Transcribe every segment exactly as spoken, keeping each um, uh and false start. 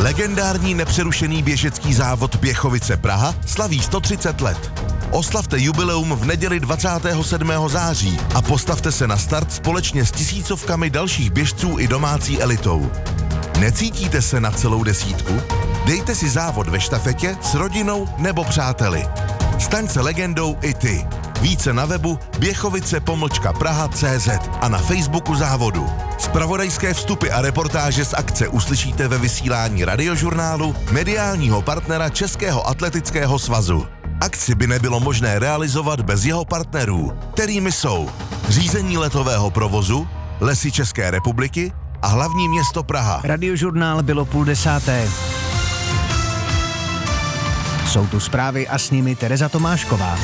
Legendární nepřerušený běžecký závod Běchovice Praha slaví sto třicet let. Oslavte jubileum v neděli dvacátého sedmého září a postavte se na start společně s tisícovkami dalších běžců i domácí elitou. Necítíte se na celou desítku? Dejte si závod ve štafetě s rodinou nebo přáteli. Staň se legendou i ty. Více na webu běchovice pomlčka praha tečka cé zet a na Facebooku závodu. Zpravodajské vstupy a reportáže z akce uslyšíte ve vysílání Radiožurnálu, mediálního partnera Českého atletického svazu. Akci by nebylo možné realizovat bez jeho partnerů, kterými jsou Řízení letového provozu, Lesy České republiky a hlavní město Praha. Radiožurnál bylo půl desáté. Jsou tu zprávy a s nimi Tereza Tomášková.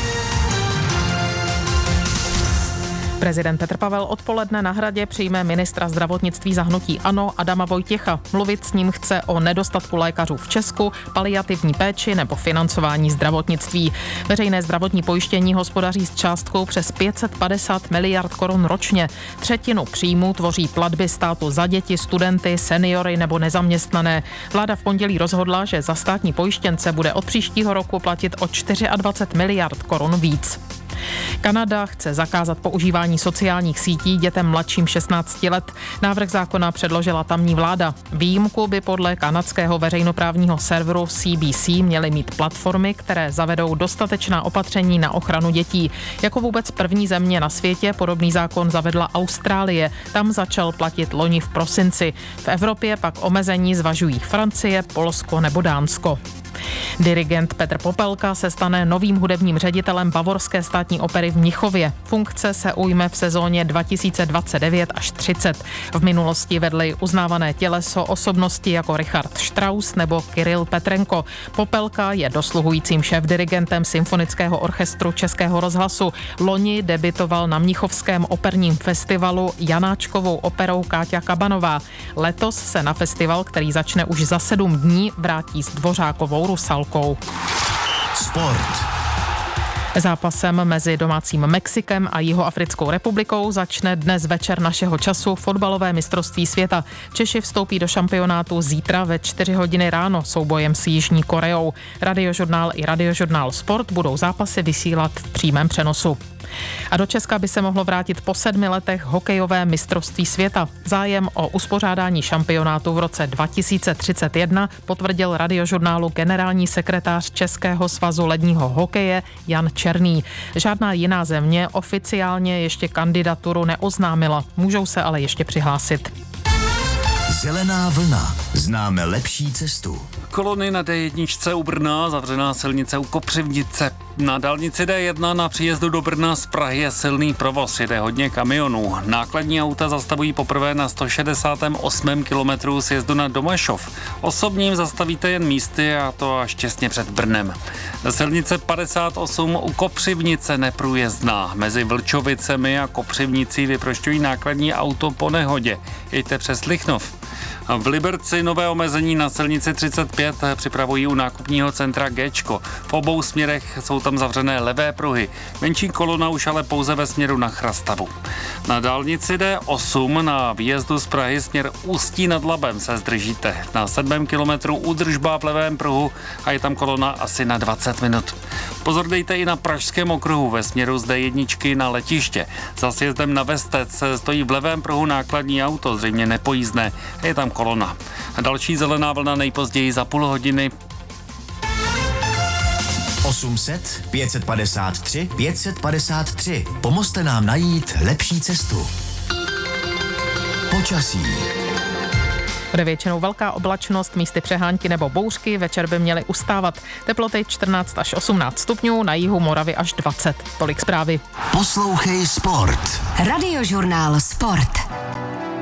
Prezident Petr Pavel odpoledne na Hradě přijme ministra zdravotnictví za hnutí ANO Adama Vojtěcha. Mluvit s ním chce o nedostatku lékařů v Česku, paliativní péči nebo financování zdravotnictví. Veřejné zdravotní pojištění hospodaří s částkou přes pět set padesát miliard korun ročně. Třetinu příjmů tvoří platby státu za děti, studenty, seniory nebo nezaměstnané. Vláda v pondělí rozhodla, že za státní pojištěnce bude od příštího roku platit o dvacet čtyři miliard korun víc. Kanada chce zakázat používání sociálních sítí dětem mladším šestnácti let. Návrh zákona předložila tamní vláda. Výjimku by podle kanadského veřejnoprávního serveru C B C měly mít platformy, které zavedou dostatečná opatření na ochranu dětí. Jako vůbec první země na světě podobný zákon zavedla Austrálie. Tam začal platit loni v prosinci. V Evropě pak omezení zvažují Francie, Polsko nebo Dánsko. Dirigent Petr Popelka se stane novým hudebním ředitelem Bavorské státní opery v Mnichově. Funkce se ujme v sezóně dva tisíce dvacet devět až třicet. V minulosti vedli uznávané těleso osobnosti jako Richard Strauss nebo Kiril Petrenko. Popelka je dosluhujícím šéfdirigentem Symfonického orchestru Českého rozhlasu. Loni debitoval na Mnichovském operním festivalu Janáčkovou operou Káťa Kabanová. Letos se na festival, který začne už za sedm dní, vrátí s Dvořákovou Rusalkou. Sport. Zápasem mezi domácím Mexikem a Jihoafrickou republikou začne dnes večer našeho času fotbalové mistrovství světa. Češi vstoupí do šampionátu zítra ve čtyři hodiny ráno soubojem s Jižní Koreou. Radiožurnál i Radiožurnál Sport budou zápasy vysílat v přímém přenosu. A do Česka by se mohlo vrátit po sedmi letech hokejové mistrovství světa. Zájem o uspořádání šampionátu v roce dva tisíce třicet jedna potvrdil Radiožurnálu generální sekretář Českého svazu ledního hokeje Jan Černý. Žádná jiná země oficiálně ještě kandidaturu neoznámila, můžou se ale ještě přihlásit. Zelená vlna. Známe lepší cestu. Kolony na D jedna u Brna, zavřená silnice u Kopřivnice. Na dálnici D jedna na příjezdu do Brna z Prahy je silný provoz, jede hodně kamionů. Nákladní auta zastavují poprvé na sto šedesátém osmém kilometru sjezdu na Domašov. Osobním zastavíte jen místy a to až těsně před Brnem. Silnice padesát osm u Kopřivnice neprůjezdná. Mezi Vlčovicemi a Kopřivnicí vyprošťují nákladní auto po nehodě. Jeďte přes Lichnov. V Liberci nové omezení na silnici třicet pět připravují u nákupního centra Géčko. V obou směrech jsou tam zavřené levé pruhy. Menší kolona už ale pouze ve směru na Chrastavu. Na dálnici D osm na výjezdu z Prahy směr Ústí nad Labem se zdržíte. Na sedmém kilometru údržba v levém pruhu a je tam kolona asi na dvacet minut. Pozor dejte i na Pražském okruhu ve směru z D jedna na letiště. Za sjezdem na Vestec stojí v levém pruhu nákladní auto, zřejmě nepojízdné. Je tam kolona. Další zelená vlna nejpozději za půl hodiny. osm set, pět set padesát tři, pět set padesát tři. Pomozte nám najít lepší cestu. Počasí. Bude většinou velká oblačnost, místy přehánky nebo bouřky, večer by měly ustávat. Teploty čtrnáct až osmnáct stupňů, na jihu Moravy až dvacet. Tolik zprávy. Poslouchej Sport. Radiožurnál Sport.